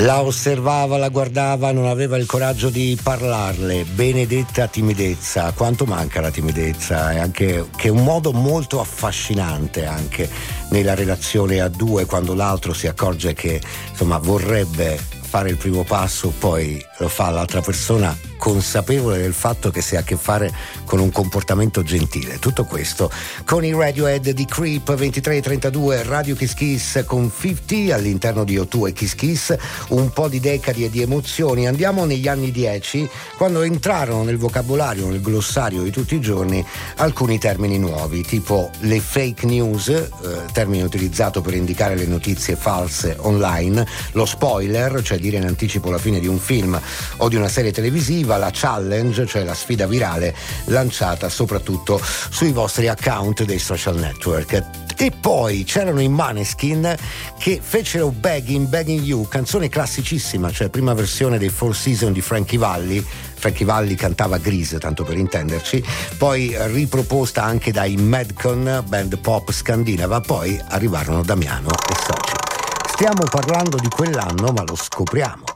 La osservava, la guardava, non aveva il coraggio di parlarle. Benedetta timidezza, quanto manca la timidezza, è anche che è un modo molto affascinante anche nella relazione a due, quando l'altro si accorge che insomma vorrebbe fare il primo passo, poi lo fa l'altra persona consapevole del fatto che si ha a che fare con un comportamento gentile. Tutto questo con i Radiohead di Creep. 23:32 Radio Kiss Kiss con 50 all'interno di O2 e Kiss Kiss, un po' di decadi e di emozioni. Andiamo negli anni 10, quando entrarono nel vocabolario, nel glossario di tutti i giorni alcuni termini nuovi, tipo le fake news, termine utilizzato per indicare le notizie false online, lo spoiler, cioè dire in anticipo la fine di un film o di una serie televisiva, la challenge, cioè la sfida virale lanciata soprattutto sui vostri account dei social network. E poi c'erano i Maneskin che fecero Begging You, canzone classicissima, cioè prima versione dei Four Seasons di Frankie Valli. Frankie Valli cantava Grease, tanto per intenderci, poi riproposta anche dai Madcon, band pop scandinava, poi arrivarono Damiano e Soci. Stiamo parlando di quell'anno, ma lo scopriamo